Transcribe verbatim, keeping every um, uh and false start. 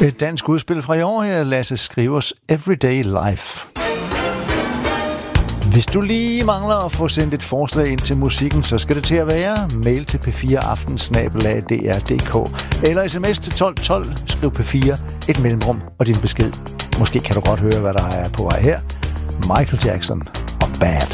Et dansk udspil fra i år her, Lasse Skrivers Everyday Life. Hvis du lige mangler at få sendt et forslag ind til musikken, så skal det til at være mail til p fire aften snabel-a d r punktum d k eller sms til tolv tolv, skriv P fire, et mellemrum og din besked. Måske kan du godt høre, hvad der er på vej her. Michael Jackson og Bad.